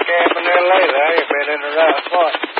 camping there later. I've been into that spot.